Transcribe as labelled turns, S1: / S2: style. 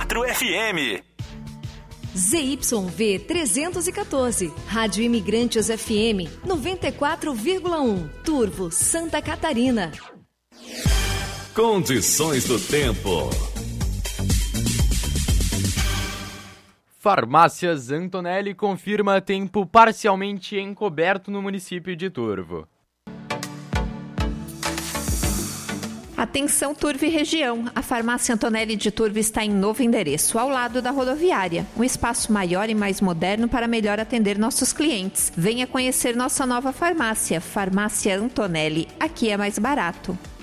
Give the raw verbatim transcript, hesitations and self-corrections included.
S1: quatro F M.
S2: Z Y V trezentos e quatorze, Rádio Imigrantes F M noventa e quatro vírgula um, Turvo, Santa Catarina.
S1: Condições do tempo.
S3: Farmácias Antonelli confirma tempo parcialmente encoberto no município de Turvo.
S4: Atenção Turvo e região, a farmácia Antonelli de Turvo está em novo endereço, ao lado da rodoviária. Um espaço maior e mais moderno para melhor atender nossos clientes. Venha conhecer nossa nova farmácia, Farmácia Antonelli. Aqui é mais barato.